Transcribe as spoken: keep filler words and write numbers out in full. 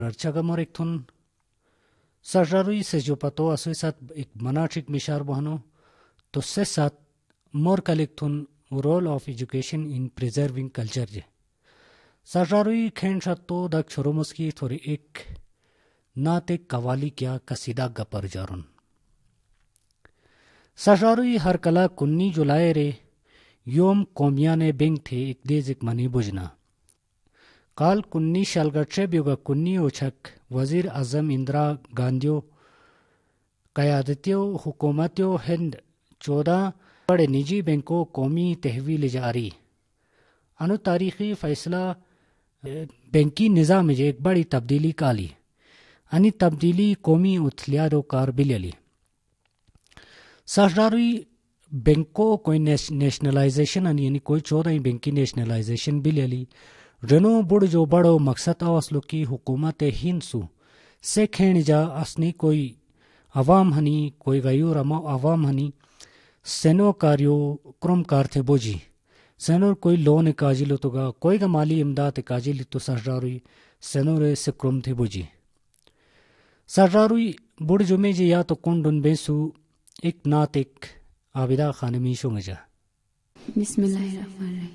Archagamor ikthun Sajrarui se jo pato asui sat ik manachik mishar bohano to se sat more kalikthun role of education in preserving culture je. Sajrarui khen shatto dak choromuski thori ek नाते कवाली क्या कसीदा गपर जारुन सजारुई हर कला कुन्नी जुलाए रे योम कोमिया ने Bing थे एक देज एक मनी बुजना काल कुन्नी शालगट्शे ब्योगा कुन्नी ओछक वजीर आजम इंदिरा गांधियो कयादतियो हुकूमतियो हिंद चौदह बड़े निजी बैंकों कौमी तहवील जारी अनु तारीखी फैसला बैंकी निज़ाम में एक बड़ी तब्दीली काली आणि तब्दीली कौमी उथलियारो कार बिलेली सजरारुई बैंको कोई नेशनलाइजेशन आणि यानी कोई चौदह बैंकी नेशनलाइजेशन बिलेली रनो बुड़ जो बड़ो मकसद आवसलो की हुकूमत हिंदसु से खेण जा असनी कोई अवाम हनी कोई गयूर अवाम हनी सेनो कार्यो क्रम कार थे बोजी सेनो कोई लोन काजिलो तोगा कोई का माली इमदाद काजिली तो सजरारुई सेनो रे से क्रम थे बोजी सजरारुई बुड़ जुमे जी या तो कुंडुन बेसु एक नात एक आबिदा खानमी शोंगजा बिस्मिल्लाहिर्रहमानिर्रहीम।